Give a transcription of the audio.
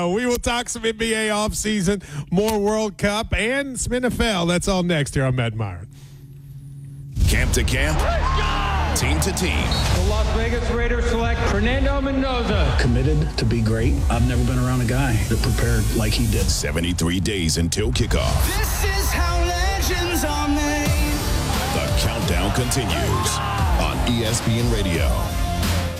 We will talk some NBA offseason, more World Cup, and some NFL. That's all next here on Matt Myron. Camp to camp, team to team. The Las Vegas Raiders select Fernando Mendoza. Committed to be great. I've never been around a guy that prepared like he did. 73 days until kickoff. This is how legends are made. The countdown continues on ESPN Radio.